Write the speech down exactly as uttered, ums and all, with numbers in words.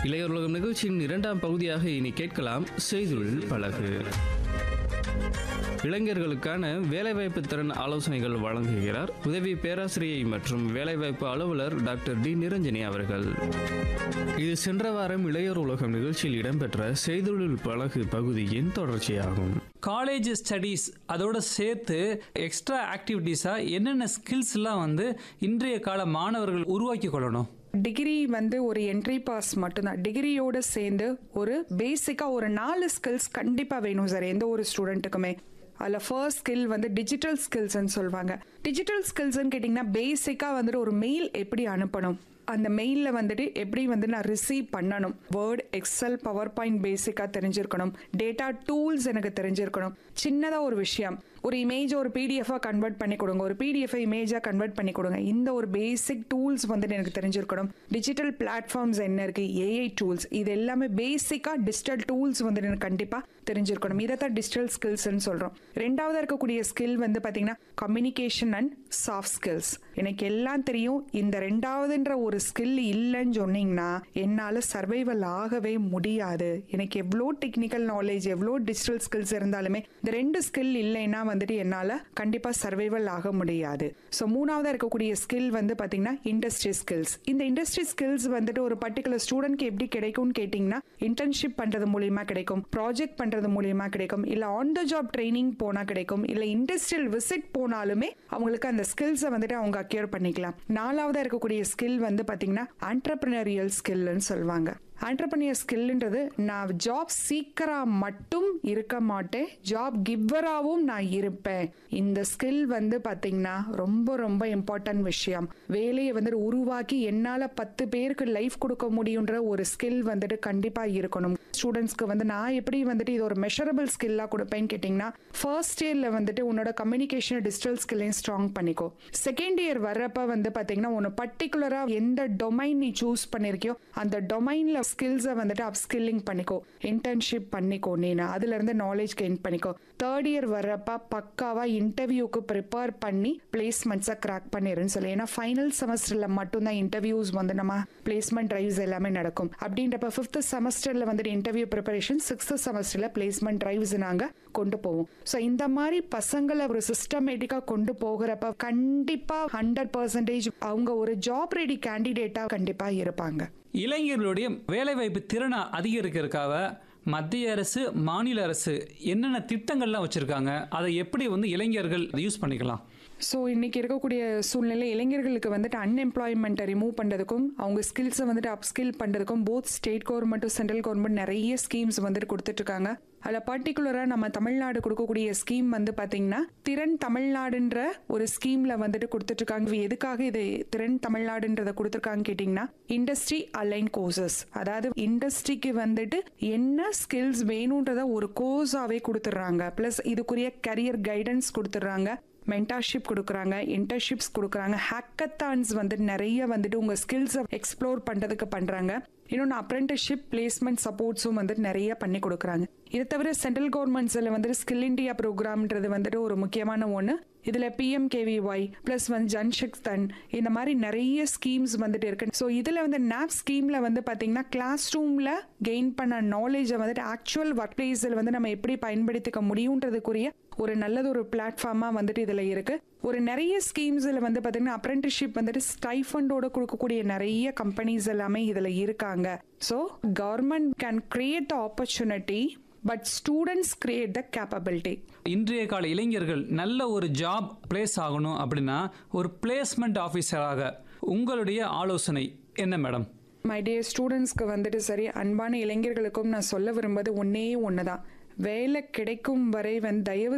இளையோர் உலகம் நிகழ்ச்சியின் இரண்டாம் பகுதியாக இனி கேட்கலாம் செய்தொழில் பழகு. இளைஞர்களுக்கான வேலைவாய்ப்பு திறன் ஆலோசனைகள் வழங்குகிறார் உதவி பேராசிரியை மற்றும் வேலைவாய்ப்பு அலுவலர் டாக்டர் டி நிரஞ்சனி அவர்கள். இது சென்ற வாரம் இளையோர் உலகம் நிகழ்ச்சியில் இடம்பெற்ற செய்தொழில் பழகு பகுதியின் தொடர்ச்சியாகும். காலேஜ் ஸ்டடீஸ் அதோட சேர்த்து எக்ஸ்ட்ரா ஆக்டிவிட்டீஸா என்னென்ன ஸ்கில்ஸ் எல்லாம் வந்து இன்றைய கால மாணவர்கள் உருவாக்கி கொள்ளணும்? டிகிரி வந்து ஒரு என்ட்ரி பாஸ் மட்டும்தான். டிகிரியோட சேர்ந்து ஒரு பேசிக்கா ஒரு நாலு ஸ்கில்ஸ் கண்டிப்பா வேணும் சார் எந்த ஒரு ஸ்டூடெண்ட்டுக்குமே. அதில் ஃபர்ஸ்ட் ஸ்கில் வந்து டிஜிட்டல் ஸ்கில்ஸ்ன்னு சொல்லுவாங்க. டிஜிட்டல் ஸ்கில்ஸ்ன்னு கேட்டிங்கன்னா பேசிக்காக வந்துட்டு ஒரு மெயில் எப்படி அனுப்பணும், அந்த மெயிலில் வந்துட்டு எப்படி வந்து நான் ரிசீவ் பண்ணணும், வேர்ட், எக்ஸல், பவர் பாயிண்ட் பேசிக்காக தெரிஞ்சிருக்கணும், டேட்டா டூல்ஸ் எனக்கு தெரிஞ்சிருக்கணும். சின்னதாக ஒரு விஷயம், ஒரு இமேஜ் ஒரு பிடிஎஃபாக கன்வெர்ட் பண்ணி கொடுங்க, ஒரு பிடிஎஃபை இமேஜாக கன்வெர்ட் பண்ணி கொடுங்க, இந்த ஒரு பேசிக் டூல்ஸ் வந்துட்டு எனக்கு தெரிஞ்சிருக்கணும். டிஜிட்டல் பிளாட்ஃபார்ம்ஸ் என்ன இருக்குது, ஏஐ டூல்ஸ், இது எல்லாமே பேசிக்காக டிஜிட்டல் டூல்ஸ் வந்துட்டு எனக்கு கண்டிப்பாக தெரிஞ்சிருக்கணும். இதை தான் டிஜிட்டல் ஸ்கில்ஸ்ன்னு சொல்கிறோம். ரெண்டாவதாக இருக்கக்கூடிய ஸ்கில் வந்து பார்த்தீங்கன்னா கம்யூனிகேஷன் அண்ட் சாஃப்ட் ஸ்கில்ஸ். எனக்கு எல்லாம் தெரியும், இந்த ரெண்டாவதுன்ற ஒரு ஸ்கில் இல்லைன்னு சொன்னீங்கன்னா என்னால் சர்வைவல் ஆகவே முடியாது. எனக்கு எவ்வளோ டெக்னிக்கல் நாலேஜ் எவ்வளோ டிஜிட்டல் ஸ்கில்ஸ் இருந்தாலுமே இந்த ரெண்டு ஸ்கில் இல்லைன்னா வந்துட்டு என்னால் கண்டிப்பாக சர்வைவல் ஆக முடியாது. ஸோ மூணாவதாக இருக்கக்கூடிய ஸ்கில் வந்து பார்த்தீங்கன்னா இண்டஸ்ட்ரி ஸ்கில்ஸ். இந்த இண்டஸ்ட்ரி ஸ்கில்ஸ் வந்துட்டு ஒரு பர்டிகுலர் ஸ்டூடெண்ட்க்கு எப்படி கிடைக்கும்னு கேட்டிங்கன்னா இன்டர்ன்ஷிப் பண்ணுறது மூலியமாக கிடைக்கும், ப்ராஜெக்ட் பண்ணுறது மூலியமாக கிடைக்கும், இல்லை ஆன் த ஜாப் ட்ரைனிங் போனால் கிடைக்கும், இல்லை இண்டஸ்ட்ரியல் விசிட் போனாலுமே அவங்களுக்கு அந்த ஸ்கில்ஸை வந்துட்டு அவங்க அக்யூர் பண்ணிக்கலாம். நாலாவதாக இருக்கக்கூடிய ஸ்கில் வந்து பார்த்தீங்கன்னா ஆண்டர்பிரினரியல் ஸ்கில்னு சொல்லுவாங்க. ஆண்டர்பிரினியர் ஸ்கில்ன்றது நான் ஜாப் சீக்கரா மட்டும் இருக்க மாட்டேன், ஜாப் கிவ்வராகவும் நான் இருப்பேன். இந்த ஸ்கில் வந்து பார்த்தீங்கன்னா ரொம்ப ரொம்ப இம்பார்ட்டன்ட் விஷயம். வேலையை வந்துட்டு உருவாக்கி என்னால் பத்து பேருக்கு லைஃப் கொடுக்க முடியுன்ற ஒரு ஸ்கில் வந்துட்டு கண்டிப்பாக இருக்கணும். ஸ்டூடெண்ட்ஸ்க்கு வந்து நான் எப்படி வந்துட்டு இது ஒரு மெஷரபிள் ஸ்கில்லாக கொடுப்பேன்னு கேட்டிங்கன்னா ஃபர்ஸ்ட் இயரில் வந்துட்டு உன்னோட கம்யூனிகேஷன் டிஜிட்டல் ஸ்கில்லையும் ஸ்ட்ராங் பண்ணிக்கோ. செகண்ட் இயர் வர்றப்ப வந்து பார்த்தீங்கன்னா ஒன்று பர்டிகுலராக எந்த டொமைன் நீ சூஸ் பண்ணியிருக்கியோ அந்த டொமைனில் ஸ்கில்ஸை வந்துட்டு அப்ஸ்கில்லிங் பண்ணிக்கோ, இன்டர்ன்ஷிப் பண்ணிக்கோ, நீனா அதுல இருந்து நாலேஜ் கெயின் பண்ணிக்கோ. தேர்ட் இயர் வர்றப்ப பக்காவா இன்டர்வியூக்கு ப்ரிப்பேர் பண்ணி பிளேஸ்மெண்ட்ஸை கிராக் பண்ணிருன்னு சொல்லி. ஏன்னா ஃபைனல் செமஸ்டர்ல மட்டும்தான் இன்டர்வியூஸ் வந்து நம்ம பிளேஸ்மெண்ட் டிரைவ்ஸ் எல்லாமே நடக்கும். அப்படின்றப்ப ஃபிஃப்த் செமஸ்டர்ல வந்துட்டு interview preparation, sixth செமஸ்டர்ல placement drives நாங்க கொண்டு போவோம். ஸோ இந்த மாதிரி பசங்களை ஒரு சிஸ்டமேட்டிக்கா கொண்டு போகிறப்ப கண்டிப்பா ஹண்ட்ரட் பர்சன்டேஜ் அவங்க ஒரு ஜாப் ரெடி கேண்டிடேட்டா கண்டிப்பா இருப்பாங்க. இளைஞர்களுடைய வேலைவாய்ப்பு திறனை அதிகரிக்கிறதுக்காக மத்திய அரசு, மாநில அரசு என்னென்ன திட்டங்கள்லாம் வச்சிருக்காங்க, அதை எப்படி வந்து இளைஞர்கள் யூஸ் பண்ணிக்கலாம்? ஸோ இன்னைக்கு இருக்கக்கூடிய சூழ்நிலை இளைஞர்களுக்கு வந்துட்டு அன்எம்ப்ளாய்மெண்ட்டை ரிமூவ் பண்ணுறதுக்கும் அவங்க ஸ்கில்ஸை வந்துட்டு அப்ஸ்கில் பண்ணுறதுக்கும் போத் ஸ்டேட் கவர்மெண்ட்டும் சென்ட்ரல் கவர்மெண்ட் நிறைய ஸ்கீம்ஸ் வந்துட்டு கொடுத்துட்ருக்காங்க. அதில் பர்டிகுலராக நம்ம தமிழ்நாடு கொடுக்கக்கூடிய ஸ்கீம் வந்து பார்த்தீங்கன்னா திறன் தமிழ்நாடுன்ற ஒரு ஸ்கீமில் வந்துட்டு கொடுத்துட்ருக்காங்க. எதுக்காக இது திறன் தமிழ்நாடுன்றதை கொடுத்துருக்காங்க கேட்டிங்கன்னா இண்டஸ்ட்ரி அலைன் கோர்சஸ், அதாவது இண்டஸ்ட்ரிக்கு வந்துட்டு என்ன ஸ்கில்ஸ் வேணுன்றத ஒரு கோர்ஸாகவே கொடுத்துட்றாங்க. ப்ளஸ் இதுக்குரிய கரியர் கைடன்ஸ் கொடுத்துட்றாங்க, மென்டார்ஷிப் கொடுக்குறாங்க, இன்டர்ன்ஷிப்ஸ் கொடுக்குறாங்க, ஹேக்கத்தான்ஸ் வந்து நிறைய வந்துட்டு உங்கள் ஸ்கில்ஸை எக்ஸ்ப்ளோர் பண்ணுறதுக்கு பண்ணுறாங்க. இன்னொன்று அப்ரெண்டிஸ்ஷிப், பிளேஸ்மெண்ட் சப்போர்ட்ஸும் வந்துட்டு நிறைய பண்ணி கொடுக்குறாங்க. இதை தவிர சென்ட்ரல் கவர்மெண்ட்ஸில் வந்துட்டு ஸ்கில் இண்டியா ப்ரோக்ராம்ன்றது வந்துட்டு ஒரு முக்கியமான ஒன்று. இதில் பிஎம்கேவிஒய் ப்ளஸ் வந்து ஜன்சக்தன் இந்த மாதிரி நிறைய ஸ்கீம்ஸ் வந்துட்டு இருக்கு. ஸோ இதில் வந்து நாப் ஸ்கீமில் வந்து பார்த்தீங்கன்னா கிளாஸ் ரூமில் கெயின் பண்ண நாலேஜை வந்துட்டு ஆக்சுவல் ஒர்க் பிளேஸில் வந்து நம்ம எப்படி பயன்படுத்திக்க முடியுன்றதுக்குரிய ஒரு நல்லது ஒரு பிளாட்ஃபார்மாக வந்துட்டு இதில் இருக்கு. ஒரு நிறைய ஸ்கீம்ஸில் வந்து பார்த்தீங்கன்னா அப்ரெண்டிஸ்ஷிப் வந்துட்டு ஸ்டைஃபண்டோட கொடுக்கக்கூடிய நிறைய கம்பெனிஸ் எல்லாமே இதில் இருக்காங்க. So government can create the opportunity but students create the capability. இன்றைய கால இளைஞர்கள் நல்ல ஒரு ஜாப் பிளேஸ் ஆகணும் அப்படின்னா ஒரு பிளேஸ்மெண்ட் ஆஃபீஸராக உங்களுடைய ஆலோசனை என்ன மேடம்? மை டியர் ஸ்டூடெண்ட்ஸ்க்கு வந்துட்டு சரி, அன்பான இளைஞர்களுக்கும் நான் சொல்ல விரும்புவது ஒன்னே ஒன்று தான். வேலை கிடைக்கும் வரை வந்து தயவு